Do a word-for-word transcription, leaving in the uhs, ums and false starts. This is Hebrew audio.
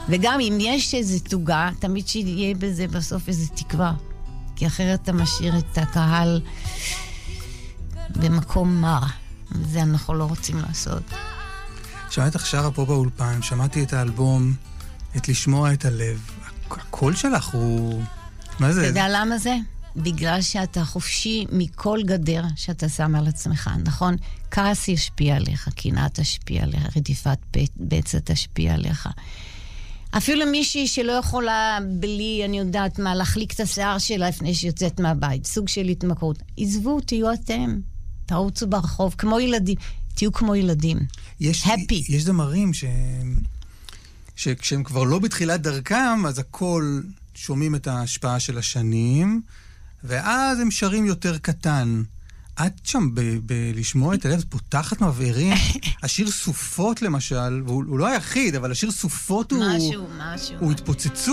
וגם אם יש איזו תוגה, תמיד שיהיה בזה בסוף איזו תקווה. כי אחרת אתה משאיר את הקהל במקום מר. וזה אנחנו לא רוצים לעשות. שמעת עכשיו פה באולפן, שמעתי את האלבום, את לשמוע את הלב. הקול שלך הוא... מה זה? אתה יודע למה זה? בגלל שאתה חופשי מכל גדר שאתה שם על עצמך, נכון? כעס ישפיע עליך, קנאה תשפיע עליך, רדיפת בצע תשפיע עליך. אפילו מישהי שלא יכולה בלי, אני יודעת מה, להחליק את השיער שלה לפני שיוצאת מהבית, סוג של התמכרות. עזבו, תהיו אתם, תרוצו ברחוב, כמו ילדים, תהיו כמו ילדים. יש, Happy. יש דמרים ש... שכשהם כבר לא בתחילת דרכם, אז הכל שומעים את ההשפעה של השנים, ואז הם שרים יותר קטן. את שם בלשמוע את הלב, פותחת מבערים. השיר סופות למשל, והוא לא היחיד, אבל השיר סופות הוא... משהו, משהו. הוא התפוצצות.